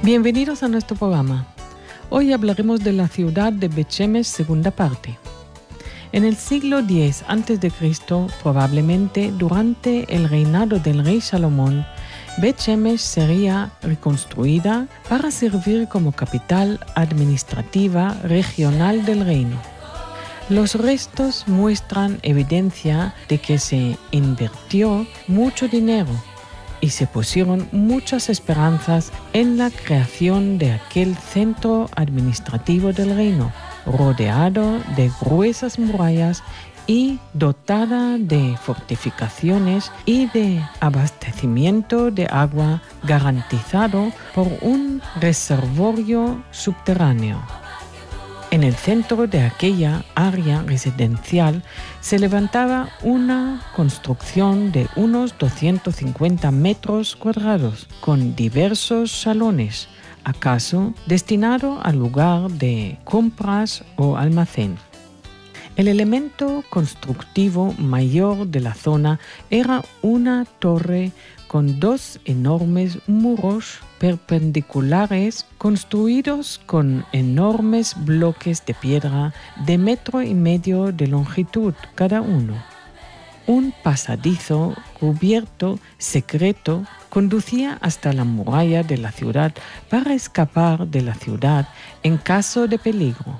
Bienvenidos a nuestro programa. Hoy hablaremos de la ciudad de Bet Shemesh, segunda parte. En el siglo X a.C., probablemente durante el reinado del rey Salomón, Bet Shemesh sería reconstruida para servir como capital administrativa regional del reino. Los restos muestran evidencia de que se invirtió mucho dinero y se pusieron muchas esperanzas en la creación de aquel centro administrativo del reino, rodeado de gruesas murallas y dotada de fortificaciones y de abastecimiento de agua garantizado por un reservorio subterráneo. En el centro de aquella área residencial se levantaba una construcción de unos 250 metros cuadrados con diversos salones, acaso destinado al lugar de compras o almacén. El elemento constructivo mayor de la zona era una torre con dos enormes muros perpendiculares construidos con enormes bloques de piedra de 1,5 metros de longitud cada uno. Un pasadizo cubierto secreto conducía hasta la muralla de la ciudad para escapar de la ciudad en caso de peligro.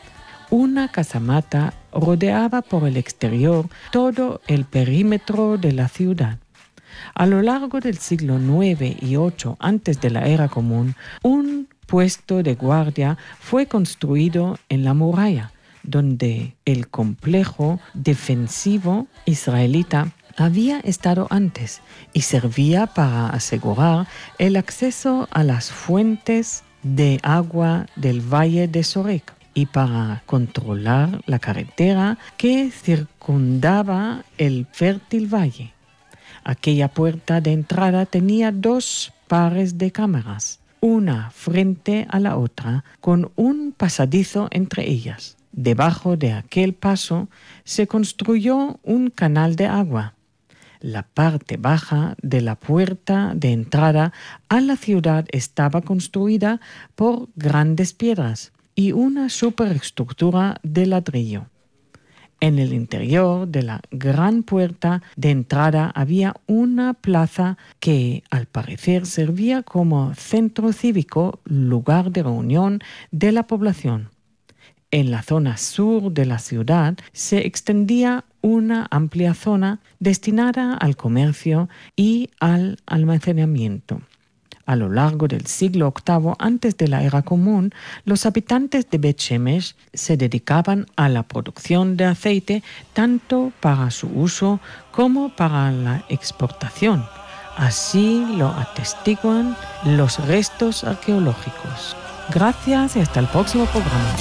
Una casamata rodeaba por el exterior todo el perímetro de la ciudad. A lo largo del siglo IX y VIII antes de la Era Común, un puesto de guardia fue construido en la muralla, donde el complejo defensivo israelita había estado antes y servía para asegurar el acceso a las fuentes de agua del valle de Sorek y para controlar la carretera que circundaba el fértil valle. Aquella puerta de entrada tenía 2 pares de cámaras, una frente a la otra, con un pasadizo entre ellas. Debajo de aquel paso se construyó un canal de agua. La parte baja de la puerta de entrada a la ciudad estaba construida por grandes piedras y una superestructura de ladrillo. En el interior de la gran puerta de entrada había una plaza que, al parecer, servía como centro cívico, lugar de reunión de la población. En la zona sur de la ciudad se extendía una amplia zona destinada al comercio y al almacenamiento. A lo largo del siglo VIII antes de la Era Común, los habitantes de Bet Shemesh se dedicaban a la producción de aceite tanto para su uso como para la exportación. Así lo atestiguan los restos arqueológicos. Gracias y hasta el próximo programa.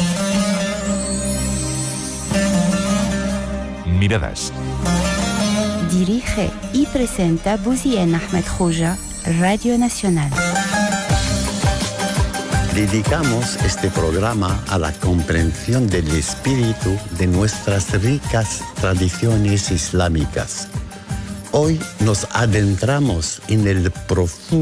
Miradas. Dirige y presenta Bouzien Ahmed Khouja, Radio Nacional. Dedicamos este programa a la comprensión del espíritu de nuestras ricas tradiciones islámicas. Hoy nos adentramos en el profundo